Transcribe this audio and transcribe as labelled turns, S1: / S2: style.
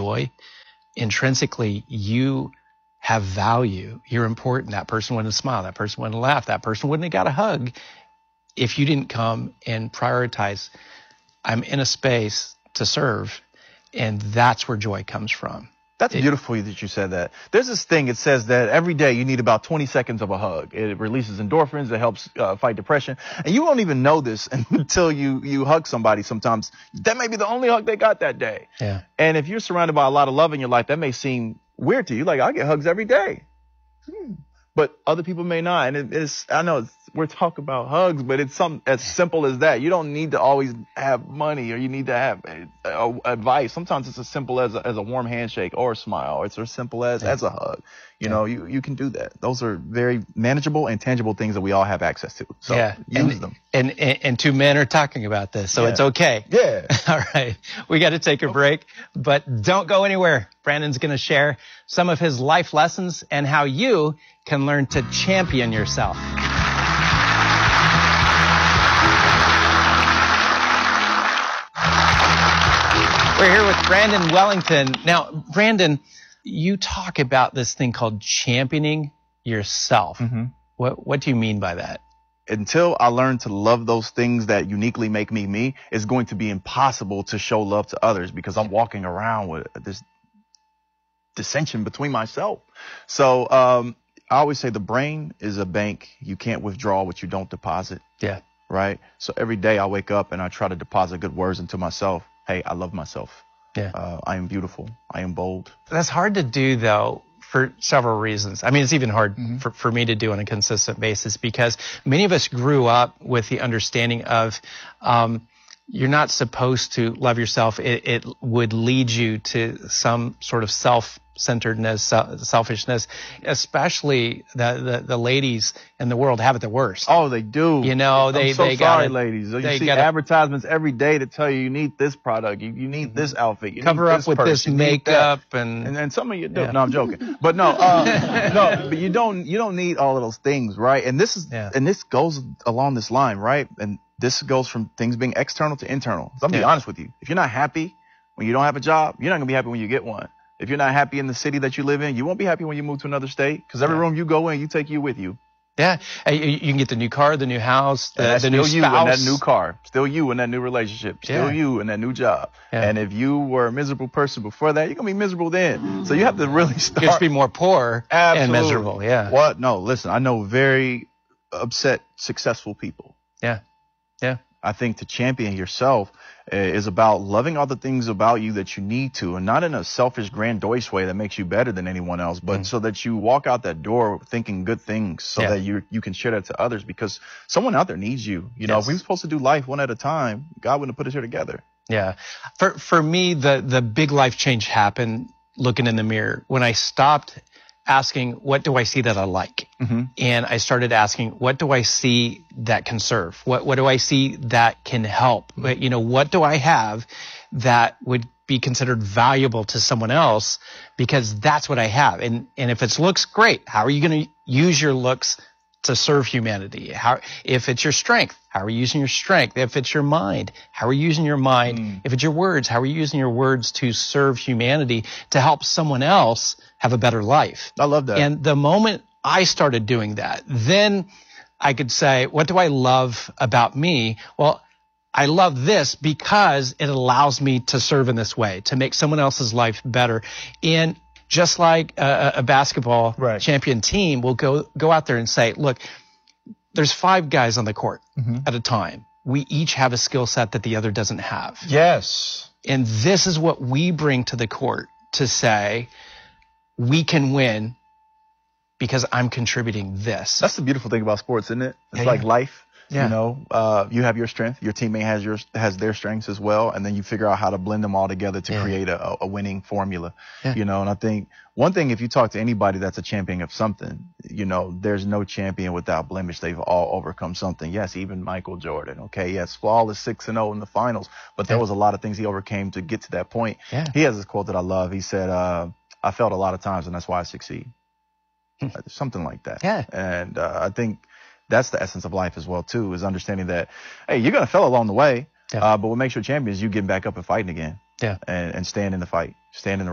S1: joy, intrinsically you have value. You're important. That person wouldn't have smiled. That person wouldn't have laughed. That person wouldn't have got a hug if you didn't come and prioritize, I'm in a space to serve. And that's where joy comes from.
S2: That's beautiful that you said that. There's this thing, it says that every day you need about 20 seconds of a hug. It releases endorphins, it helps fight depression. And you won't even know this until you hug somebody sometimes. That may be the only hug they got that day.
S1: Yeah.
S2: And if you're surrounded by a lot of love in your life, that may seem weird to you. Like, I get hugs every day. But other people may not. And I know we're talking about hugs, but it's something as simple as that. You don't need to always have money, or you need to have advice. Sometimes it's as simple as a warm handshake or a smile. It's as simple as a hug. You know, you can do that. Those are very manageable and tangible things that we all have access to. So use them.
S1: And two men are talking about this, so it's okay.
S2: Yeah.
S1: All right. We got to take a break, but don't go anywhere. Brandon's going to share some of his life lessons and how you can learn to champion yourself. We're here with Brandon Wellington. Now, Brandon, you talk about this thing called championing yourself. Mm-hmm. What do you mean by that?
S2: Until I learn to love those things that uniquely make me me, it's going to be impossible to show love to others, because I'm walking around with this dissension between myself. So I always say the brain is a bank. You can't withdraw what you don't deposit.
S1: Yeah.
S2: Right? So every day I wake up and I try to deposit good words into myself. Hey, I love myself.
S1: Yeah.
S2: I am beautiful. I am bold.
S1: That's hard to do, though, for several reasons. I mean, it's even hard for me to do on a consistent basis, because many of us grew up with the understanding of you're not supposed to love yourself. It would lead you to some sort of self-centeredness, selfishness, especially the ladies in the world have it the worst.
S2: Oh, they do.
S1: You know,
S2: I'm so sorry, ladies. You see advertisements every day that tell you need this product, you need this outfit, you
S1: cover
S2: need
S1: up
S2: this
S1: with
S2: purse,
S1: this makeup, and
S2: some of you do. Yeah. No, I'm joking. But no, no, but you don't need all of those things, right? And this is and this goes along this line, right? And this goes from things being external to internal. So I'm gonna be honest with you. If you're not happy when you don't have a job, you're not gonna be happy when you get one. If you're not happy in the city that you live in, you won't be happy when you move to another state, because every room you go in, you take you with you.
S1: Yeah, you can get the new car, the new house, the new spouse.
S2: You in that new car, still you in that new relationship, still you in that new job. Yeah. And if you were a miserable person before that, you're gonna be miserable then. So you have to really start.
S1: You have to be more poor and miserable. Yeah.
S2: What? No, listen. I know very upset, successful people.
S1: Yeah. Yeah.
S2: I think to champion yourself is about loving all the things about you that you need to, and not in a selfish, grandiose way that makes you better than anyone else, but so that you walk out that door thinking good things, so that you can share that to others, because someone out there needs you. You know, if we were supposed to do life one at a time, God wouldn't have put us here together.
S1: Yeah. For me, the big life change happened looking in the mirror when I stopped asking, what do I see that I like? And I started asking, what do I see that can serve? What do I see that can help? You know, what do I have that would be considered valuable to someone else? Because that's what I have. And if it looks great, how are you going to use your looks to serve humanity? If it's your strength, how are you using your strength? If it's your mind, how are you using your mind? If it's your words, how are you using your words to serve humanity, to help someone else have a better life?
S2: I love that.
S1: And the moment I started doing that, then I could say, what do I love about me? Well, I love this because it allows me to serve in this way, to make someone else's life better. And just like a basketball champion team will go out there and say, look, there's 5 guys on the court at a time. We each have a skill set that the other doesn't have.
S2: Yes.
S1: And this is what we bring to the court to say, we can win because I'm contributing this.
S2: That's the beautiful thing about sports, isn't it? It's like life.
S1: Yeah.
S2: You know, you have your strength, your teammate has their strengths as well, and then you figure out how to blend them all together to create a winning formula. You know, and I think one thing, if you talk to anybody that's a champion of something, you know, there's no champion without blemish. They've all overcome something. Yes, even Michael Jordan. Okay, yes, flawless 6-0 in the finals, but there was a lot of things he overcame to get to that point. He has this quote that I love. He said, I failed a lot of times, and that's why I succeed. Something like that. And I think that's the essence of life as well, too, is understanding that, hey, you're going to fail along the way, but what makes you a champion is you getting back up and fighting again. And stand in the fight, stand in the